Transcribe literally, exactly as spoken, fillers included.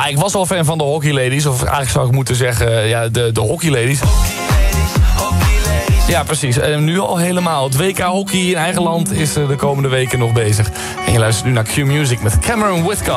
Ja, ik was al fan van de hockeyladies. Of eigenlijk zou ik moeten zeggen, ja, de, de hockeyladies. Ja, precies. En nu al helemaal. Het W K hockey in eigen land is de komende weken nog bezig. En je luistert nu naar Q Music met Cameron Whitcomb.